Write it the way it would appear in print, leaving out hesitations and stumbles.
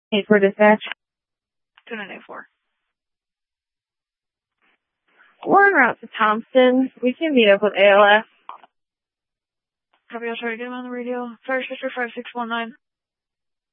For dispatch. 2984. We're en route to Thompson. We can meet up with ALS. Copy, I'll try to get him on the radio. Fire Sister 5619.